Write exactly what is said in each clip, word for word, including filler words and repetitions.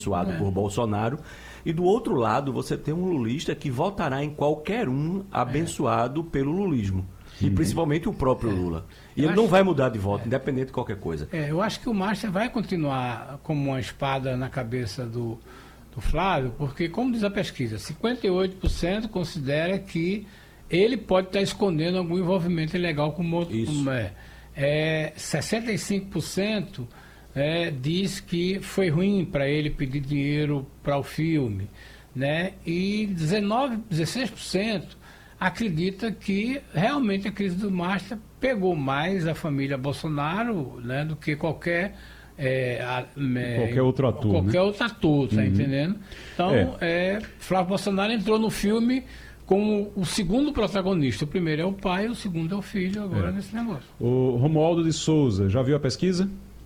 abençoado é. por Bolsonaro, e do outro lado você tem um lulista que votará em qualquer um abençoado é. pelo lulismo, e principalmente o próprio é. Lula. E eu ele não vai mudar de voto, é. independente de qualquer coisa. É, eu acho que o Márcio vai continuar como uma espada na cabeça do, do Flávio, porque, como diz a pesquisa, cinquenta e oito por cento considera que ele pode estar escondendo algum envolvimento ilegal com outro. Isso. Como é. É, sessenta e cinco por cento é, diz que foi ruim para ele pedir dinheiro para o filme, né? E dezenove, dezesseis por cento acredita que realmente a crise do Márcio pegou mais a família Bolsonaro, né, do que qualquer é, a, é, qualquer outro ator, qualquer né? outro ator, tá uhum. entendendo? Então, é. É, Flávio Bolsonaro entrou no filme como o segundo protagonista. O primeiro é o pai, o segundo é o filho, agora é. nesse negócio. O Romualdo de Souza, já viu a pesquisa?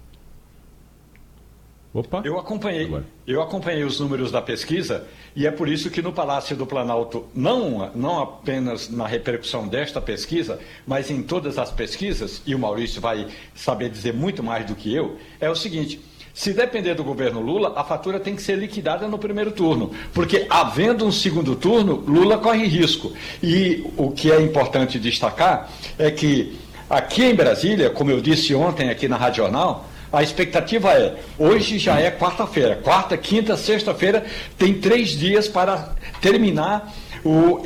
Opa. Eu acompanhei, Agora. eu acompanhei os números da pesquisa e é por isso que no Palácio do Planalto, não, não apenas na repercussão desta pesquisa, mas em todas as pesquisas, e o Maurício vai saber dizer muito mais do que eu, é o seguinte: se depender do governo Lula, a fatura tem que ser liquidada no primeiro turno, porque havendo um segundo turno, Lula corre risco. E o que é importante destacar é que aqui em Brasília, como eu disse ontem aqui na Rádio Jornal, a expectativa é, hoje já é quarta-feira, quarta, quinta, sexta-feira, tem três dias para terminar o,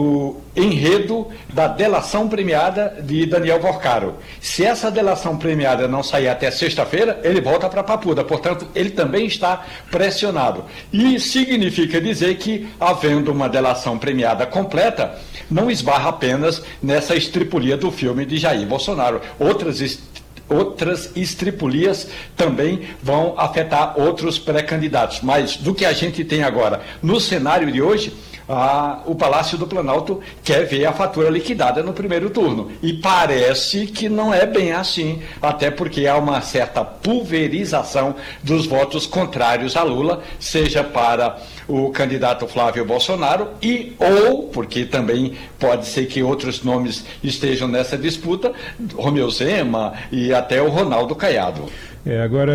o enredo da delação premiada de Daniel Porcaro. Se essa delação premiada não sair até sexta-feira, ele volta para Papuda, portanto, ele também está pressionado. E significa dizer que, havendo uma delação premiada completa, não esbarra apenas nessa estripulia do filme de Jair Bolsonaro. Outras est Outras estripulias também vão afetar outros pré-candidatos. Mas do que a gente tem agora no cenário de hoje, ah, o Palácio do Planalto quer ver a fatura liquidada no primeiro turno. E parece que não é bem assim, até porque há uma certa pulverização dos votos contrários a Lula, seja para o candidato Flávio Bolsonaro e ou, porque também pode ser que outros nomes estejam nessa disputa, Romeu Zema e até o Ronaldo Caiado. É, agora,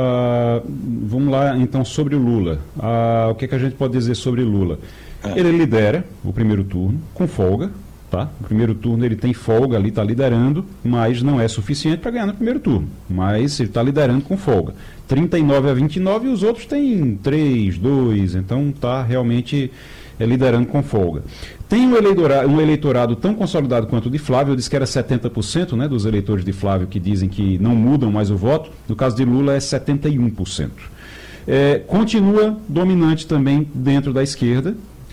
uh, vamos lá então sobre o Lula. Uh, o que, é que a gente pode dizer sobre Lula? É. Ele lidera o primeiro turno com folga, tá? O primeiro turno ele tem folga ali, está liderando, mas não é suficiente para ganhar no primeiro turno. Mas ele está liderando com folga. trinta e nove a vinte e nove e os outros têm três, dois, então está realmente é, liderando com folga. Tem um eleitorado, um eleitorado tão consolidado quanto o de Flávio, eu disse que era setenta por cento, né, dos eleitores de Flávio que dizem que não mudam mais o voto, no caso de Lula é setenta e um por cento. É, continua dominante também dentro da esquerda,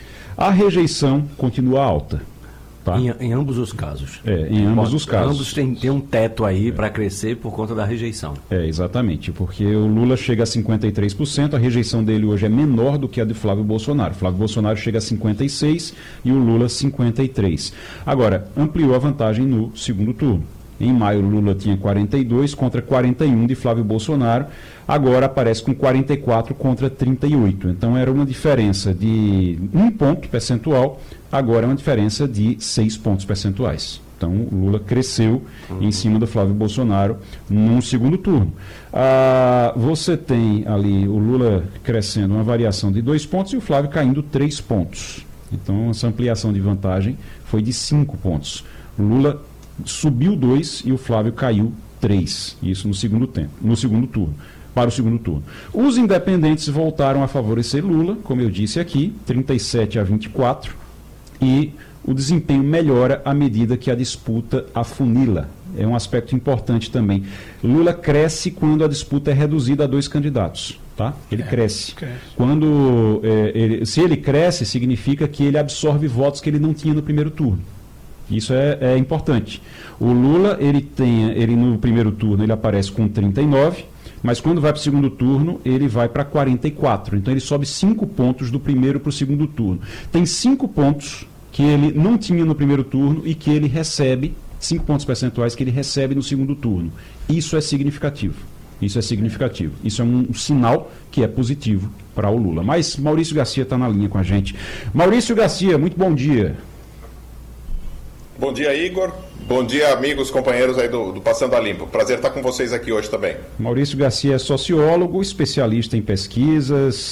a rejeição continua alta. Tá? Em, em ambos os casos. É, em ambos os casos. Ambos têm tem um teto aí é. para crescer por conta da rejeição. É, exatamente, porque o Lula chega a cinquenta e três por cento, a rejeição dele hoje é menor do que a de Flávio Bolsonaro. Flávio Bolsonaro chega a cinquenta e seis por cento e o Lula cinquenta e três por cento. Agora, ampliou a vantagem no segundo turno. Em maio, Lula tinha quarenta e dois contra quarenta e um de Flávio Bolsonaro, agora aparece com quarenta e quatro contra trinta e oito. Então era uma diferença de um ponto percentual, agora é uma diferença de seis pontos percentuais. Então o Lula cresceu uhum. em cima do Flávio Bolsonaro no segundo turno. Ah, você tem ali o Lula crescendo uma variação de dois pontos e o Flávio caindo três pontos. Então essa ampliação de vantagem foi de cinco pontos. O Lula subiu dois e o Flávio caiu três, isso no segundo tempo, no segundo turno, para o segundo turno. Os independentes voltaram a favorecer Lula, como eu disse aqui, trinta e sete a vinte e quatro, e o desempenho melhora à medida que a disputa afunila. É um aspecto importante também. Lula cresce quando a disputa é reduzida a dois candidatos. Tá? Ele é, cresce. cresce. Quando, é, ele, se ele cresce, significa que ele absorve votos que ele não tinha no primeiro turno. Isso é, é importante. O Lula, ele tem, ele no primeiro turno ele aparece com trinta e nove, mas quando vai para o segundo turno, ele vai para quarenta e quatro. Então ele sobe cinco pontos do primeiro para o segundo turno. Tem cinco pontos que ele não tinha no primeiro turno e que ele recebe, cinco pontos percentuais que ele recebe no segundo turno. Isso é significativo. Isso é significativo. Isso é um, um sinal que é positivo para o Lula. Mas Maurício Garcia está na linha com a gente. Maurício Garcia, muito bom dia. Bom dia, Igor. Bom dia, amigos, companheiros aí do, do Passando a Limpo. Prazer estar com vocês aqui hoje também. Maurício Garcia é sociólogo, especialista em pesquisas,